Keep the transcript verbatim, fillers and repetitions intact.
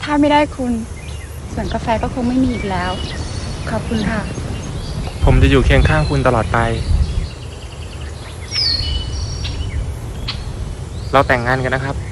ถ้าไม่ได้คุณสวนกาแฟก็คงไม่มีอีกแล้วขอบคุณค่ะผมจะอยู่เคียงข้างคุณตลอดไปเราแต่งงานกันนะครับ